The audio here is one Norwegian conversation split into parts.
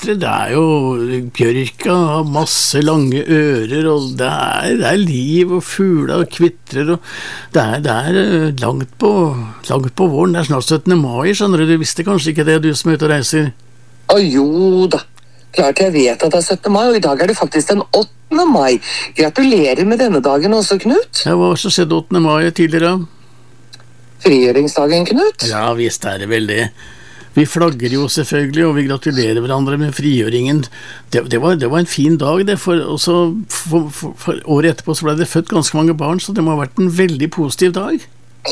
venstre, det jo bjørka, har masse lange ører, og det liv, og fugler kvitrer, og det langt på våren, det snart 17. mai, skjønner du visste kanskje ikke det, du som ute og reiser? Å jo da, klart jeg vet at det 17. mai, og i dag det faktisk den 8. mai. Gratulerer med denne dagen også, Knut. Ja, hva som skjedde 8. mai tidligere? Frigjøringsdagen, Knut. Ja, visst det vel det. Vi flagger jo selvfølgelig, og vi gratulerer hverandre med frigjøringen. Det var en fin dag, det, for året etterpå så ble det født ganske mange barn, så det må ha vært en veldig positiv dag.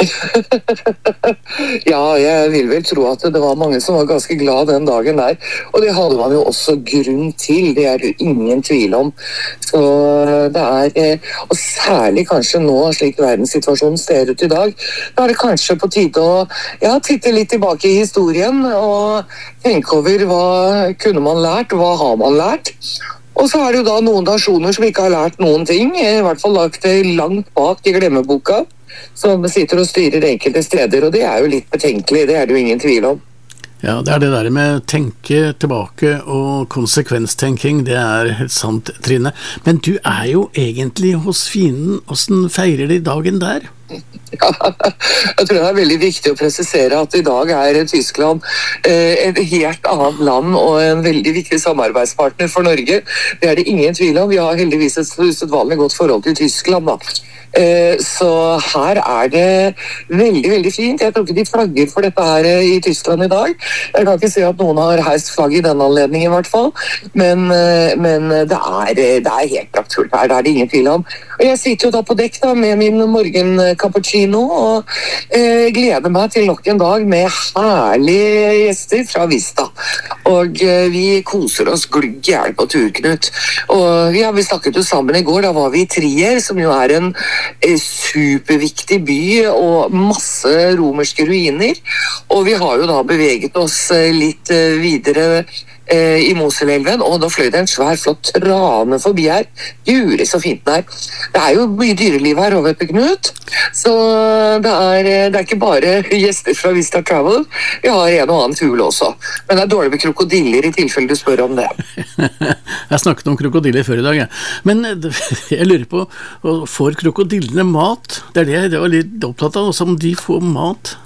Ja, jeg vil vel tro at det var mange som var ganske glad den dagen der, og det hadde man jo også grunn til, det det jo ingen tvil om. Så det og særlig kanskje nå, slik verdenssituasjonen ser ut i dag, da det kanskje på tide å titte litt tilbake i historien og tenke over hva kunne man lært, hva har man lært. Og så det jo da noen nasjoner som ikke har lært noen ting, i hvert fall lagt det langt bak i glemmeboka, som sitter og styrer enkelte steder, og det jo litt betenkelig, det det jo ingen tvil om. Ja, det det der med tenke tilbake og konsekvenstenking, det helt sant, Trine. Men du jo egentlig hos fienden, hvordan feirer de dagen der? Ja, jeg tror det veldig viktig å presisere at i dag Tyskland et helt annet land og en veldig viktig samarbeidspartner for Norge. Det det ingen tvil om. Vi har heldigvis et usedvanlig godt forhold til Tyskland, da. Så her det veldig, veldig fint. Jeg tror ikke de flagger for dette her i Tyskland i dag. Jeg kan ikke si at noen har heist flagg i den anledningen i hvert fall, men det helt praktfullt her, det det ingen tvil om. Og jeg sitter jo da på dekk da med min morgen cappuccino og gleder meg til nok en dag med herlige gjester fra Vista. Og vi koser oss glugg på tur, Knut. Og vi snakket jo sammen i går, da var vi i Trier, som jo en superviktig by og masse romerske ruiner. Og vi har jo da beveget oss litt videre i Moselelven, og da fløy det en svær, flott trane forbi her. Guri, så fint den det jo mye dyreliv her, og vet du, Knut. Så det ikke bare gjester fra Vista Travel. Vi har en og annen fugl også. Men det dårlig med krokodiller i tilfelle du spør om det. Jeg snakket om krokodiller før i dag, men jeg lurer på, får krokodillene mat? Det det jeg var litt opptatt av, også om de får mat.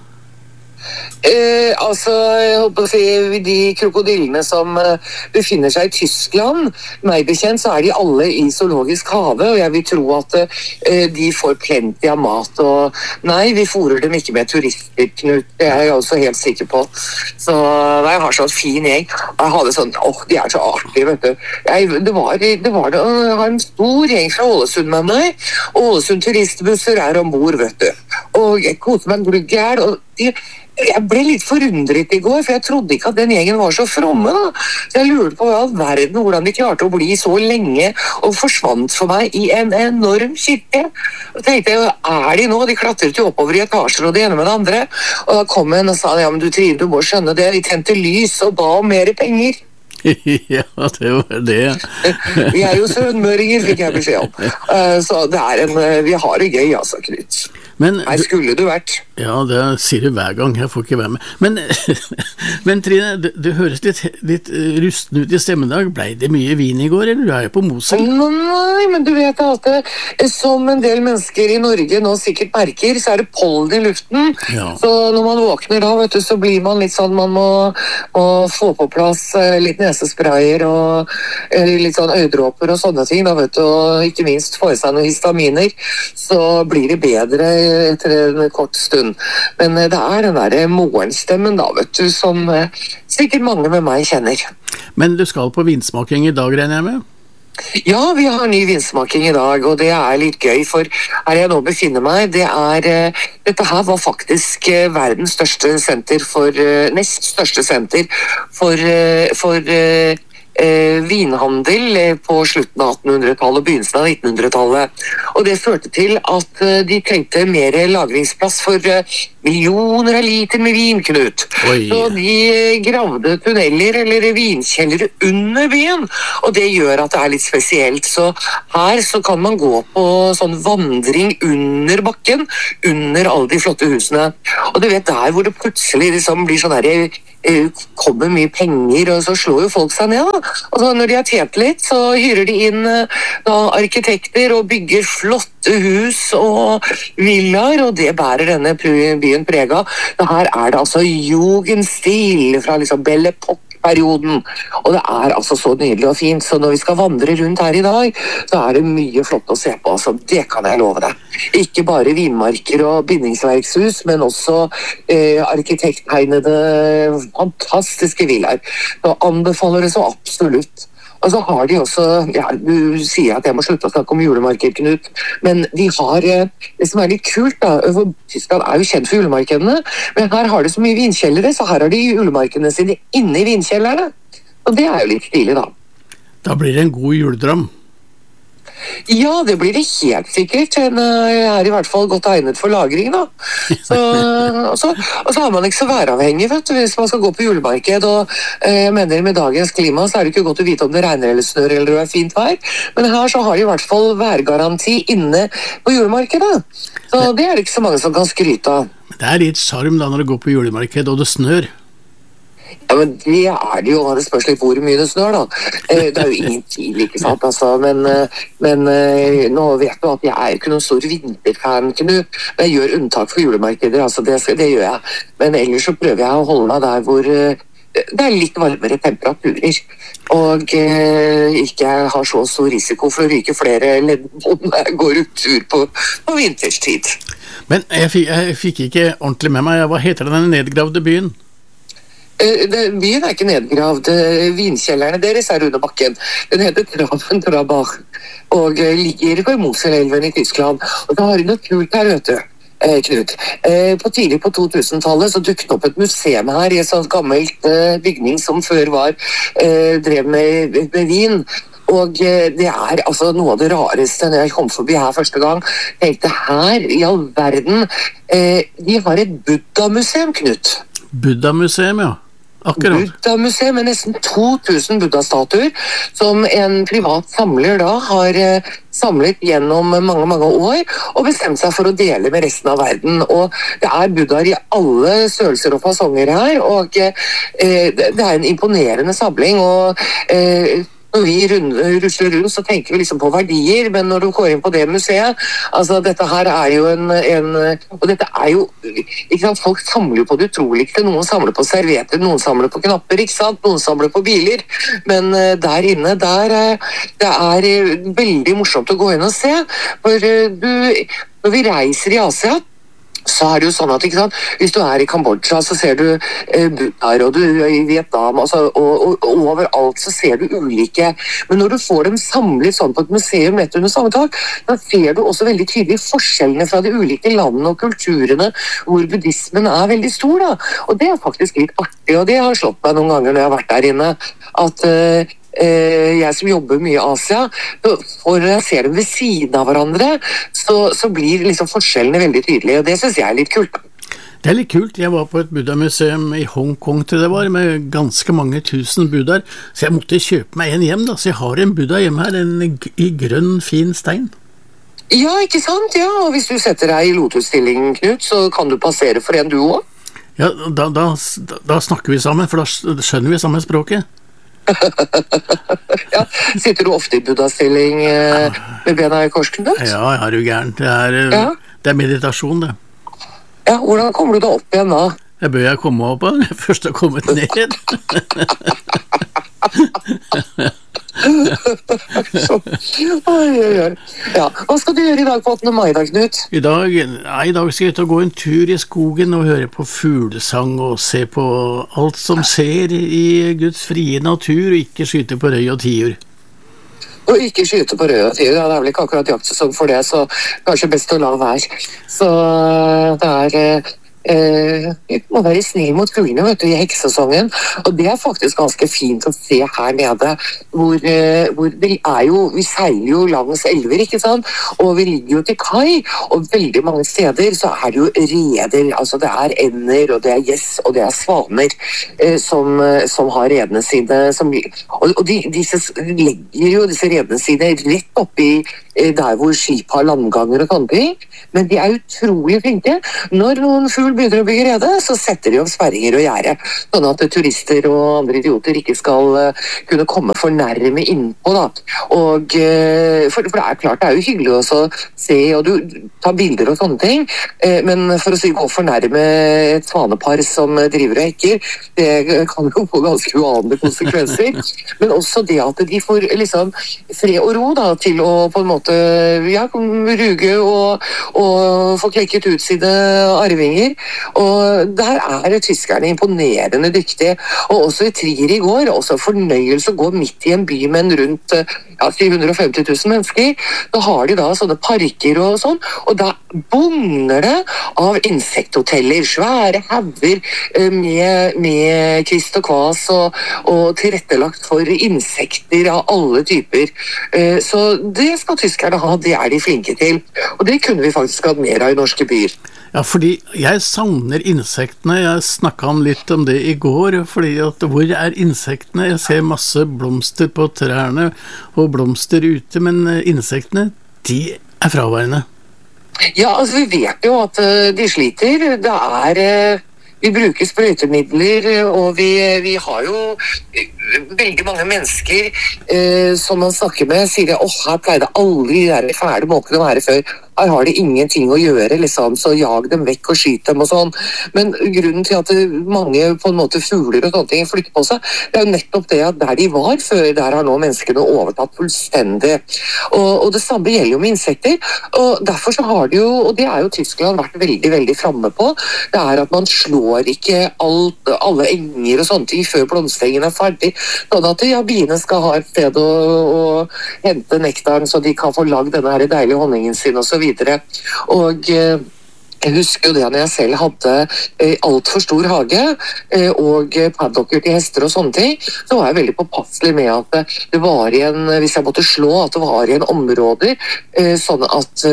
Altså, jeg håper å si de krokodillene som befinner seg i Tyskland, meg bekjent så de alle i zoologisk hage, og jeg vil tro at de får plenty av mat, og nei, vi fôrer dem ikke med turister, Knut, det jeg også helt sikker på. Så jeg har sånn fin gjeng, og jeg hadde sånn, de så artige, vet du. Det var jeg har en stor gjeng fra Ålesund med meg, Ålesund turistbusser ombord, vet du. Og jeg koser meg glugg og jeg ble litt forundret i går, for jeg trodde ikke at den gjengen var så fromme, da. Så jeg lurte på all verden hvordan de klarte å bli så lenge og forsvant for meg i en enorm kirke. Og tenkte jeg, de nå? De klatret jo oppover i etasjer og det ene med det andre. Og da kom en og sa, ja, men du Trine, du må skjønne det, de tente lys og ba om mer penger. Ja, det var det. Vi jo sønmøringer, fikk jeg beskjed om. Så vi har det gøy, altså, Knut. Her skulle du vært. Ja, det sier du hver gang, jeg får ikke være med. Men Trine, du høres litt rusten ut i stemmen i dag. Ble det mye vin i går, eller du jo på Mosel? Nei, men du vet at som en del mennesker i Norge nå sikkert merker, så det pollen i luften. Ja. Så når man våkner da, vet du, så blir man litt sånn, man må få på plass litt nesesprayer og litt sånn øydråper og sånne ting, da, vet du, og ikke minst få i seg noen histaminer, så blir det bedre etter en kort stund. Men det den der morgenstemmen da, vet du, som sikkert mange med meg kjenner. Men du skal på vinsmaking i dag, regner jeg med? Ja, vi har ny vinsmaking i dag, og det litt gøy, for her jeg nå befinner meg, dette her var faktisk verdens største senter nest største senter for vinhandel på slutten av 1800-tallet og begynnelsen av 1900-tallet. Og det førte til at de trengte mer lagringsplass for millioner av liter med vin, Knut. Oi. Så de gravde tunneler eller vinkjellere under byen, og det gjør at det litt spesielt. Så her så kan man gå på sånn vandring under bakken, under alle de flotte husene. Og du vet der hvor det plutselig liksom blir sånn her kommer mye penger, og så slår jo folk seg ned da. Og så når de har tjent litt, så hyrer de inn da, arkitekter og bygger flotte hus og villaer, og det bærer denne byen preg av. Her er det altså jugendstil fra liksom Belle Époque-perioden, og det er altså så nydelig og fint, så når vi skal vandre rundt her i dag, så er det mye flott å se på, altså det kan jeg love deg. Ikke bare vinmarker og bindingsverkshus, men også arkitekttegnede fantastiske villaer. Så anbefaler det så absolutt. Og så har de også, ja, du sier at jeg må slutte å snakke om julemarked, Knut, men de har, det som er litt kult da, for Tyskland er jo kjent for julemarkedene, men her har de så mye vinkjellere, så her har de julemarkedene sine inne i vinkjellerne, og det er jo litt stilig da. Da blir det en god juledram. Ja, det blir det helt sikkert. Den er i hvert fall godt egnet for lagring da. Og så har man ikke så væravhengig, vet du, hvis man skal gå på julemarked, og jeg mener med dagens klima så er det ikke godt å vite om det regner eller snør eller det er fint vær, men her så har de i hvert fall værgaranti inne på julemarkedet, så det er det ikke så mange som kan skryte av. Det er litt charm da når du går på julemarked og det snør. Ja, men det er det jo, det spørs litt hvor mye det snør da. Det er jo ingen tvil, ikke sant, altså, men nå vet du at jeg er ikke noen stor vinterfan, Knut. Jeg gjør unntak for julemarkeder, altså det gjør jeg. Men ellers så prøver jeg å holde meg der hvor det er litt varmere temperaturer, og ikke har så stor risiko for å ryke flere leddbånd når jeg går ut tur på vinterstid. Men jeg fikk ikke ordentlig med meg, hva heter den nedgravde byen? Byen er ikke nedgravd, vinkjellerne deres er under bakken. Den heter Trabach og ligger på Moselelven i Tyskland, og da har du noe kult her, vet du. Knut. Tidlig på 2000-tallet så dukket opp et museum her i et sånt gammelt bygning som før drev med vin. Og det er altså noe av det rareste når jeg kom forbi her første gang. Jeg tenkte her i all verden, de har et Buddha-museum, Knut. Buddha-museum, ja. Akkurat. Buddha-museum med nesten 2000 Buddha-statuer, som en privat samler da har samlet gjennom mange, mange år, og bestemt seg for å dele med resten av verden. Og det er buddhaer i alle størrelser og fasonger her, og det er en imponerende samling, og når vi rusler rundt, så tenker vi liksom på verdier, men når du går inn på det museet, altså dette her er jo og dette er jo, ikke sant, folk samler jo på det utroligste, noen samler på servietter, noen samler på knapper, ikke sant, noen samler på biler, men der inne, det er veldig morsomt å gå inn og se, for når vi reiser i Asia, så er det jo sånn at, ikke sant, hvis du er i Kambodsja, så ser du Buddhaer, og du er i Vietnam, altså, og overalt så ser du ulike, men når du får dem samlet sånn på et museum rett under samme tak, da ser du også veldig tydelig forskjellene fra de ulike landene og kulturene, hvor buddhismen er veldig stor da, og det er faktisk litt artig, og det har slått meg noen ganger når jeg har vært der inne, at jeg som jobber mye i Asia, for når jeg ser dem ved siden av hverandre, så blir liksom forskjellene veldig tydelige, og det synes jeg er litt kult. Det er litt kult. Jeg var på et Buddha-museum i Hongkong til det var, med ganske mange tusen buddhaer, så jeg måtte kjøpe meg en hjem da, så jeg har en buddha hjemme her, i grønn, fin stein. Ja, ikke sant? Ja, og hvis du setter deg i lotusstilling, Knut, så kan du passere for en du også. Ja, da snakker vi sammen, for da skjønner vi samme språket. Ja, sitter du ofte i buddha-stilling med bena i kors, Knut? Ja, er du gæren. Det er meditasjon, det. Ja, hvordan kommer du da opp igjen da? Jeg bør jeg komme opp, da? Først har kommet ned. Ja, hva skal du gjøre i dag på 8. mai, da, Knut? I dag skal jeg ut og gå en tur i skogen og høre på fuglesang og se på alt som ser i Guds frie natur, og ikke skyte på røy og tiur. Og ikke skyte på røy og tiur, det er vel ikke akkurat jaktsesong for det, så kanskje best å la være. Så det er må være snill mot fuglene, vet du, i heksesongen, og det er faktisk ganske fint å se her nede, hvor det er jo, vi seiler jo langs elver, ikke sant, og vi ligger jo til kai, og veldig mange steder så er det jo reder, altså det er ender, og det er gjess, og det er svaner som har redene sine, og disse legger jo disse redene sine rett opp i der hvor skip har landganger og sånne ting. Men de er utrolig flinke. Når noen fugl begynner å bygge rede, så setter de opp sperringer og gjerde, sånn at turister og andre idioter ikke skal kunne komme for nærme innpå. Da. Og, for det er klart, det er jo hyggelig også å se, og du tar bilder og sånne ting, men for å si gå for nærme et svanepar som driver og hekker, det kan jo få ganske uanede konsekvenser. Men også det at de får liksom fred og ro da, til å på en måte ruge og få klekket ut sine arvinger. Og der tyskerne imponerende dyktige. Og også i Trier i går, også fornøyelse å gå midt i en by med en rundt 750 000 mennesker. Da har de da sånne parker og sånn, og da bugner det av insekthoteller, svære hauger med kvist og kvas og tilrettelagt for insekter av alle typer. Så det skal tyskerne ha, det er de flinke til. Og det kunne vi faktisk hatt mer av i norske byer. Ja, fordi jeg savner insektene. Jeg snakket litt om det i går, fordi at hvor er insektene? Jeg ser masse blomster på trærne og blomster ute, men insektene, de er fraværende. Ja, altså vi vet jo at de sliter. Det er... Vi bruker sprøytemidler, og vi har jo veldig mange mennesker som man snakker med, sier at her pleide aldri de der fæle måkene å være før. Her har de ingenting å gjøre, liksom, så jag dem vekk og skyt dem og sånn. Men grunnen til at mange på en måte fugler og sånne ting flytter på seg, det er jo nettopp det at der de var før, der har nå menneskene overtatt fullstendig. Og det samme gjelder jo med insekter, og derfor så har det jo, og det er jo Tyskland vært veldig, veldig framme på, det er at man slår ikke alle enger og sånne ting før blomstringen er ferdig, sånn at biene skal ha et sted å hente nektaren så de kan få lagd denne her deilige honningen sin og så videre. Og jeg husker jo det når jeg selv hadde alt for stor hage og paddocker til hester og sånne ting, så var jeg veldig påpasselig med at det var igjen, hvis jeg måtte slå, at det var igjen områder sånn at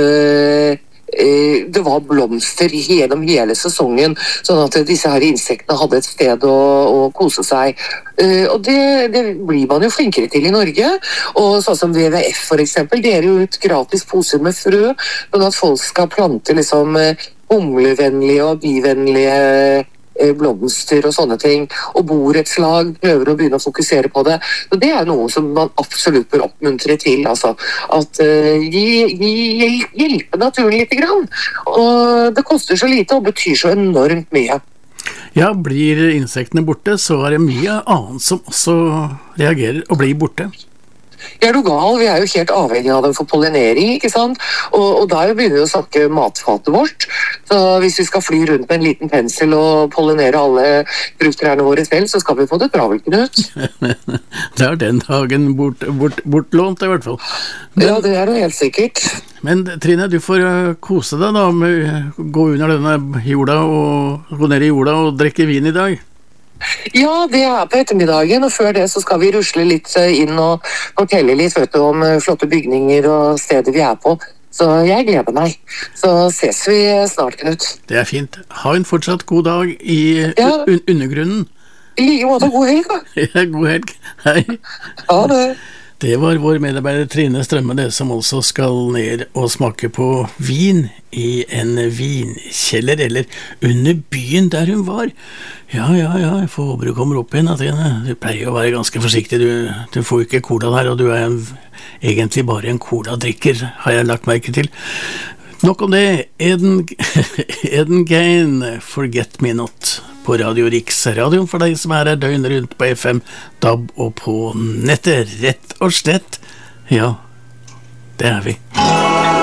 det var blomster gjennom hele sesongen, sånn at disse her insektene hadde et sted å kose seg. Og det blir man jo flinkere til i Norge, og sånn som WWF for eksempel, det er jo ut gratis poser med frø, sånn at folk skal plante liksom humlevennlige og bivennlige blomster og sånne ting, og borettslag prøver å begynne å fokusere på det. Så det er noe som man absolutt bør oppmuntre til, altså. At hjelpe naturen litt grann. Og det koster så lite og betyr så enormt mye. Ja, blir insektene borte, så er det mye annet som også reagerer og blir borte. Er du gal? Vi er jo helt avhengig av dem for pollinering, ikke sant? Og der begynner vi å snakke matfatet vårt. Så hvis vi skal fly rundt med en liten pensel og pollinere alle frukttrærne våre selv, så skal vi få det travelt, Knut. Det er den dagen bortlånt i hvert fall. Ja, det er det helt sikkert. Men Trine, du får kose deg da med å gå under denne jorda og gå ned i jorda og drikke vin i dag. Ja, det er på ettermiddagen, og før det så skal vi rusle litt inn og fortelle litt om flotte bygninger og steder vi er på. Så jeg gleder meg. Så ses vi snart, Knut. Det er fint. Ha en fortsatt god dag i undergrunnen. I like måte, god helg da. Ja, god helg. Hei. Ha det. Det var vår medarbeider Trine Strømme, det som også skal ned og smake på vin i en vinkjeller, eller under byen der hun var. Ja, jeg får håpe du kommer opp igjen, Trine. Du pleier å være ganske forsiktig, du får ikke cola der, og du er egentlig bare en cola-drikker, har jeg lagt merke til. Nok om det. Eden Gain, Forget Me Not, på Radio Riks, radioen for deg som er her døgnet rundt på FM, DAB og på nettet, rett og slett. Ja, det er vi.